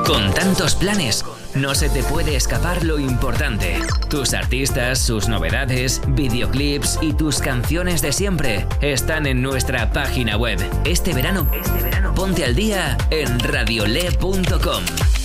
Con tantos planes, no se te puede escapar lo importante. Tus artistas, sus novedades, videoclips y tus canciones de siempre están en nuestra página web. Este verano, ponte al día en radiole.com.